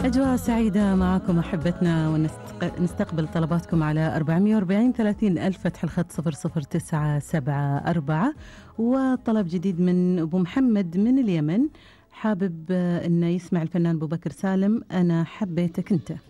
أجواء سعيدة معكم أحبتنا، ونستقبل طلباتكم على 440 30 ألف فتح الخط 00974. وطلب جديد من أبو محمد من اليمن، حابب أنه يسمع الفنان أبو بكر سالم أنا حبيتك أنت.